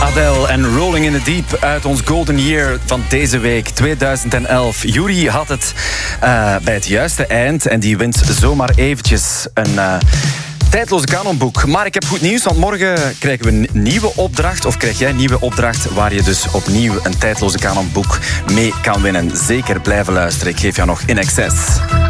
Adele en Rolling in the Deep uit ons Golden Year van deze week, 2011. Yuri had het bij het juiste eind en die wint zomaar eventjes een tijdloze kanonboek. Maar ik heb goed nieuws, want morgen krijgen we een nieuwe opdracht. Of krijg jij een nieuwe opdracht waar je dus opnieuw een tijdloze kanonboek mee kan winnen. Zeker blijven luisteren. Ik geef jou nog In Excess.